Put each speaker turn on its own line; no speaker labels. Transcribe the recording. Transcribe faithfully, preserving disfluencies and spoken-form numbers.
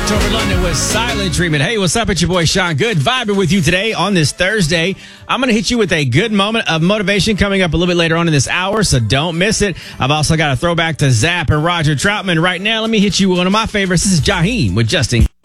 October London with Silent Treatment. Hey, what's up? It's your boy Sean Good, vibing with you today on this Thursday. I'm going to hit you with a good moment of motivation coming up a little bit later on in this hour, so don't miss it. I've also got a throwback to Zapp and Roger Troutman right now. Let me hit you with one of my favorites. This is Jaheim with Justin.